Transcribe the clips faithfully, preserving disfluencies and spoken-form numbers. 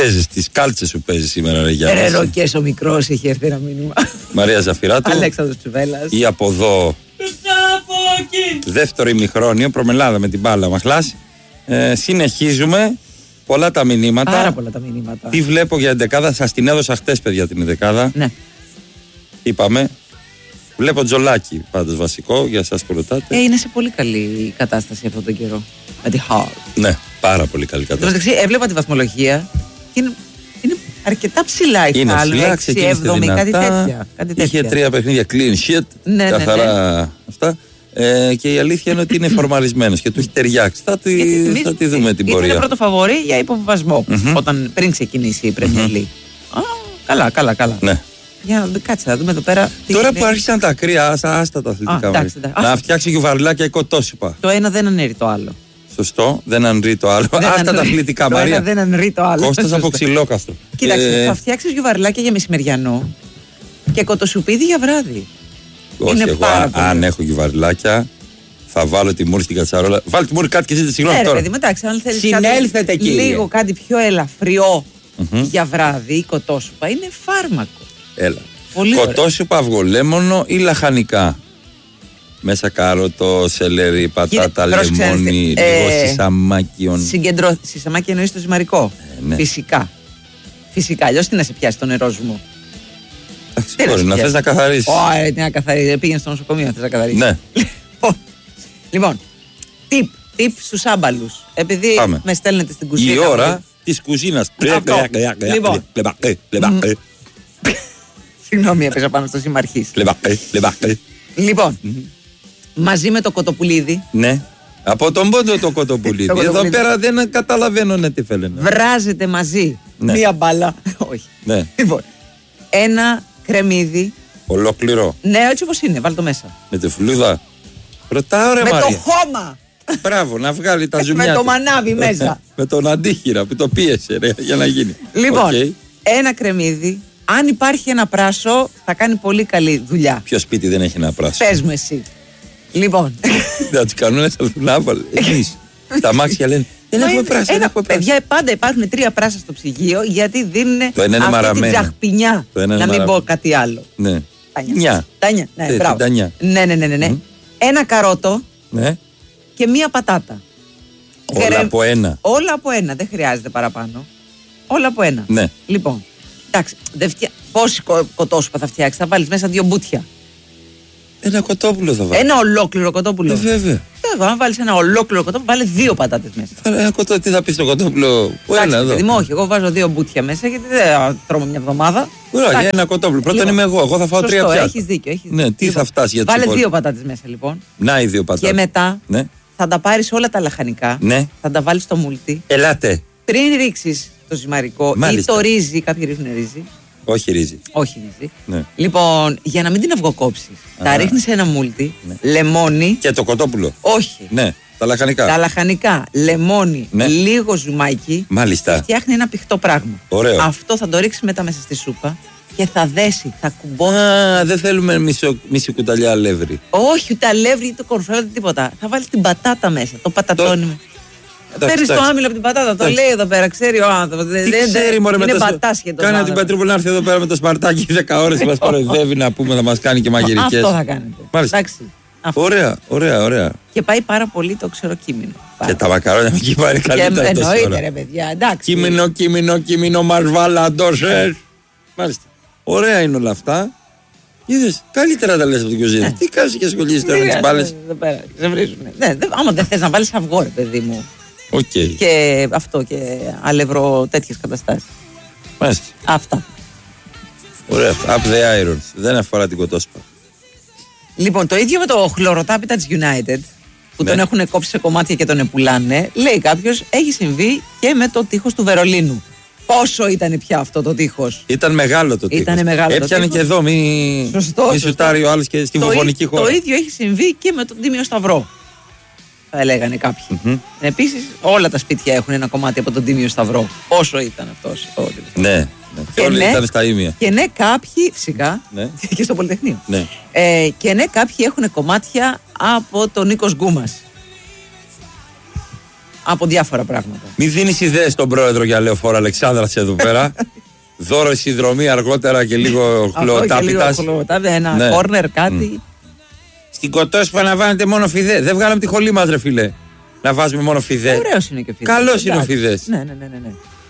παίζεις, τις κάλτσες σου παίζεις σήμερα, ρε Γιάννη. Ρε Ροκές ο μικρός έχει έρθει ένα μήνυμα. Μαρία Ζαφυράτου. Αλέξανδρος Τσουβέλλας. Ή από εδώ. Δεύτερο ημιχρόνιο, προμελάδα με την μπάλα μαχλάς. Ε, συνεχίζουμε. Πολλά τα μηνύματα. Πάρα πολλά τα μηνύματα. Τι βλέπω για εντεκάδα, σας την έδωσα χτες, παιδιά, την εντεκάδα. Ναι. Είπαμε. Βλέπω Τζολάκι πάντως βασικό, για εσάς που ρωτάτε. Ε, είναι σε πολύ καλή κατάσταση αυτόν τον καιρό. Με τη Hall. Ναι, πάρα πολύ καλή κατάσταση. Εντάξει, έβλεπα τη βαθμολογία και είναι, είναι αρκετά ψηλά η Είναι Hall. ψηλά, ξεκίνησε δυνατά. Κάτι τέτοια, κάτι τέτοια. Είχε τρία παιχνίδια clean sheet, ναι, καθαρά ναι, ναι. αυτά. Ε, και η αλήθεια είναι ότι είναι φορμαρισμένος και του έχει ταιριάξει. Θα τη, εμείς, θα τη δούμε την πορεία. Είναι πρώτο φαβορί για υποβιβασμό Mm-hmm. όταν, πριν ξεκινήσει η Premier League. Mm-hmm. Α, καλά, καλά, καλά. Ναι. Για να κάτσε, να δούμε εδώ πέρα. Τώρα είναι. Που άρχισαν τα κρύα, άστα, άστα τα αθλητικά. Α, εντάξει, εντάξει. Να φτιάξει γιουβαρλάκια οικοτόσυπα. Το ένα δεν αναιρεί το άλλο. Σωστό, δεν ανρεί το άλλο. Δεν Άστα ανρεί, τα αθλητικά, το Μαρία. ένα δεν ανρεί το άλλο. Κώστας από Ξυλόκαστρο. Κοίταξε, ε... θα φτιάξει γιουβαρλάκια για μεσημεριανό και κοτοσουπίδι για βράδυ. Όχι, είναι εγώ πάρα α, αν έχω γιουβαρλάκια, θα βάλω τη μούρη στην κατσαρόλα. Βάλει τη μούρη κάτι και ζείτε, συγγνώμη τώρα. Παιδί, εντάξει, αν θέλεις συνέλθετε κάτι, κύριε. λίγο κάτι πιο ελαφριό Mm-hmm. για βράδυ ή κοτόσουπα, είναι φάρμακο. Έλα. Πολύ κοτόσουπα, αυγολέμονο ή λαχανικά. Μέσα κάροτο, σελέρι, πατάτα, Κύριε, λεμόνι, λίγο ε, σισαμάκιον. Συγκεντρώ. Σισαμάκι εννοείς το ζυμαρικό. Ε, ναι. Φυσικά. Φυσικά. Αλλιώς τι να σε πιάσει το νερό μου. Εντάξει, μπορεί να θες να καθαρίσεις. Όχι, τι να καθαρίσεις. Πήγαινε στο νοσοκομείο να θες να καθαρίσεις. Ναι. Λοιπόν, tip, tip στους άμπαλους. Επειδή Πάμε. με στέλνετε στην κουζίνα. Η ώρα της κουζίνας. Λοιπόν. Συγγνώμη, έπαιζα πάνω στο σήμα αρχής. Λοιπόν, μαζί με το κοτοπουλίδι. Ναι. Από τον πόντο το κοτοπουλίδι. Εδώ πέρα δεν καταλαβαίνω ναι, τι θέλει. Βράζετε μαζί ναι. μία μπάλα. Όχι. Ναι. Λοιπόν, ένα κρεμμύδι. Ολόκληρο. Ναι, έτσι όπως είναι, βάλ' το μέσα. Με τη φλούδα. Ρωτάω ρε με Μαρία. Με το χώμα. Μπράβο, να βγάλει τα ζουμιά. Με το μανάβι μέσα. Με τον αντίχειρα που το πίεσε ρε, για να γίνει. Λοιπόν, okay. ένα κρεμμύδι. Αν υπάρχει ένα πράσο, θα κάνει πολύ καλή δουλειά. Ποιο σπίτι δεν έχει ένα πράσο? Πες μου εσύ. Λοιπόν. Να του κανόνε να βάλουν. Εμείς. Τα αμάξια λένε δεν έχουμε πράσο. Ένα, παιδιά, πάντα υπάρχουν τρία πράσα στο ψυγείο γιατί δίνουν αυτή την τζαχπινιά. Να μην πω κάτι άλλο. Ναι. Τάνια. Τάνια. Ναι, ε, μπράβο. τάνια. Ναι, ναι, ναι, ναι. Mm. Ένα καρότο ναι. και μία πατάτα. Όλα Γρε... από ένα. Όλα από ένα. Δεν χρειάζεται παραπάνω. Όλα από ένα. Ναι. Λοιπόν. Εντάξει. Φτια... Πόση κοτόσουπα θα φτιάξει? Θα βάλεις μέσα δύο μπούτια. Ένα κοτόπουλο θα βάλει. Ένα ολόκληρο κοτόπουλο. Ε, βέβαια. Εγώ, αν βάλεις ένα ολόκληρο κοτόπουλο, βάλε δύο πατάτες μέσα. Ένα κοτό, τι θα πει στο κοτόπουλο? Ένα εδώ. Παιδί, όχι, εγώ βάζω δύο μπούτια μέσα γιατί δεν τρώμε μια εβδομάδα. Ωραία, για ένα κοτόπουλο. Πρώτα λοιπόν, είμαι εγώ. Εγώ θα φάω σωστό, τρία πιάτα. Έχεις δίκιο. Έχεις ναι, τι λοιπόν, θα φτάσει για τους βάλε δύο πατάτες μέσα λοιπόν. Να οι δύο πατάτες. Και μετά ναι. θα τα πάρεις όλα τα λαχανικά. Ναι. Θα τα βάλεις στο μούλτι. Ελάτε. Πριν ρίξεις το ζυμαρικό μάλιστα. Ή το ρύζι, κάποιοι ρίχνουν ρύζι. Όχι ρύζι. Όχι ρύζι. Ναι. Λοιπόν, για να μην την αυγοκόψεις, τα ρίχνεις σε ένα μούλτι, ναι. Λεμόνι. Και το κοτόπουλο. Όχι. Ναι. Τα λαχανικά. Τα λαχανικά, λεμόνι, ναι. Λίγο ζουμάκι. Μάλιστα. Φτιάχνει ένα πηχτό πράγμα. Ωραίο. Αυτό θα το ρίξει μετά μέσα στη σούπα και θα δέσει, θα κουμπώσει. Α, δεν θέλουμε μισο, μισή κουταλιά αλεύρι. Όχι, ούτε αλεύρι, ούτε κορφέ, ούτε τίποτα. Θα βάλει την πατάτα μέσα, το πατατόνι. Παίρνει το άμυλο από την πατάτα, το λέει εδώ πέρα, ξέρει ο άνθρωπο. Δεν ξέρει, μωρέ, είναι πατάσχετο. Κάνε από την Πετρούπολη να έρθει εδώ πέρα με το σπαρτάκι δέκα ώρες και μα κοροϊδεύει να πούμε, θα μα κάνει και μαγειρικές. Αυτό θα κάνετε. Εντάξει. Ωραία, ωραία, ωραία. Και πάει πάρα πολύ το ξεροκείμενο. Και τα μακαρόνια με εκεί πάρει καλύτερα. Εννοείται, ρε παιδιά, εντάξει. Κείμενο, κείμενο, κείμενο, μα βάλαντωσε. Μάλιστα. Ωραία είναι όλα αυτά. Είδες, καλύτερα τα λες από την κουζίνα. Τι κάνεις και ασχολείσαι τώρα με τις μπάλες? Εδώ πέρα, σε βρίζουνε. Άμα δεν θες να βάλεις αυγό, ρε παιδί μου. Okay. Και αυτό και αλευρό τέτοιες καταστάσεις. Μάλιστα. Αυτά. Ωραία. Up the irons. Δεν αφορά την κοτόσπα. Λοιπόν, το ίδιο με το χλωροτάπητα της United που ναι. Τον έχουν κόψει σε κομμάτια και τον πουλάνε. Λέει κάποιος, έχει συμβεί και με το τείχος του Βερολίνου. Πόσο ήταν πια αυτό το τείχος? Ήταν μεγάλο το τείχος. Ήτανε μεγάλο. Έπιανε και εδώ, μη, σωστό, μη σουτάρει ο άλλος και στη βουβονική χώρα. Το ίδιο έχει συμβεί και με τον Τίμιο Σταυρό. Θα λέγανε κάποιοι. Mm-hmm. Επίσης, όλα τα σπίτια έχουν ένα κομμάτι από τον Τίμιο Σταυρό. Πόσο ήταν αυτός? Ναι, ναι. Και όλοι ναι, ήταν στα ίμια. Και ναι, κάποιοι, φυσικά, ναι. Και στο Πολυτεχνείο. Ναι. Ε, και ναι, κάποιοι έχουν κομμάτια από τον Νίκος Γκούμας. Από διάφορα πράγματα. Μην δίνεις ιδέες στον πρόεδρο για λεωφόρο Αλεξάνδρας εδώ πέρα. Δώρο συνδρομή αργότερα και λίγο χλωοτάπητας. Ένα ναι. κόρνερ, κάτι. Mm. Στην Κοτόσπα να βάλετε μόνο φιδέ. Δεν βγάλαμε τη χολή μας, ρε φίλε. Να βάζουμε μόνο φιδέ. Ωραίος είναι και ο φιδές. Καλός είναι ο φιδές. Ναι, ναι, ναι, ναι.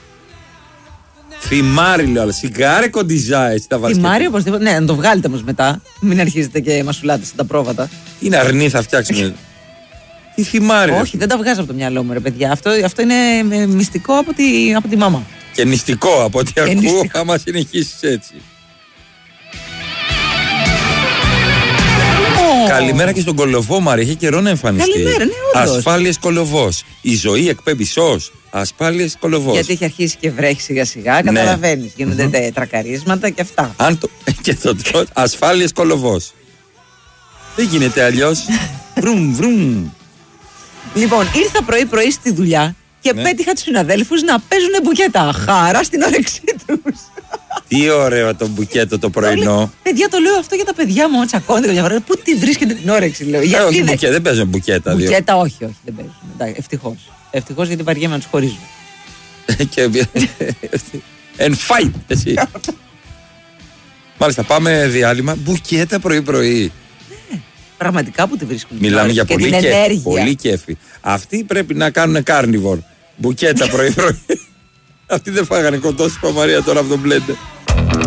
Θυμάρι, λέω, αλλά σιγάρε κοντιζά, έτσι τα βάζετε. Θυμάρι, οπωσδήποτε. Ναι, να το βγάλετε όμως μετά. Μην αρχίζετε και μασουλάτε στα πρόβατα. Τι είναι αρνή, θα φτιάξουμε. Τι θυμάρι. Όχι, δεν τα βγάζω από το μυαλό μου, ρε παιδιά. Αυτό, αυτό είναι μυστικό από τη, από τη μάμα. Και νηστικό από ό,τι ακούω, άμα συνεχίσεις έτσι. Oh. Καλημέρα και στον Κολοβό, Μαρία. Έχει καιρό να εμφανιστεί. Καλημέρα, ναι, όντως. Ασφάλειες Κολοβός. Η ζωή εκπέμπει σως. Ασφάλειες Κολοβός. Γιατί έχει αρχίσει και βρέχει σιγά σιγά, καταλαβαίνεις. Ναι. Γίνονται mm-hmm. τρακαρίσματα και αυτά. Αν το... και το τρως, ασφάλειες Κολοβός. Δεν γίνεται αλλιώς. Βρουμ, βρουμ. Λοιπόν, ήρθα πρωί-πρωί στη δουλειά και ναι. πέτυχα τους συναδέλφους να παίζουν μπουκέτα. Χαρά στην όρεξή τους. Τι ωραίο το μπουκέτο το πρωινό. Λέω, παιδιά, το λέω αυτό για τα παιδιά μου. Τσακώνεται καμιά φορά. Πού τη βρίσκεται την όρεξη, λέω. Ε, όχι, μπουκέ, δεν παίζουν μπουκέτα. Μπουκέτα, όχι, όχι, δεν παίζουν. Ευτυχώς. Ευτυχώς γιατί βαριέμαι να τους χωρίζουν. Εν fight, εσύ. Μάλιστα, πάμε διάλειμμα. Μπουκέτα πρωί-πρωί. Πραγματικά που τη βρίσκουν. Μιλάμε για πολύ κέφι, πολύ κέφι. Αυτοί πρέπει να κάνουν carnivore. Μπουκέτα πρωί-πρωί. Αυτοί δεν φάγανε κοντόσπα, Μαρία, τώρα από τον μπλέντερ.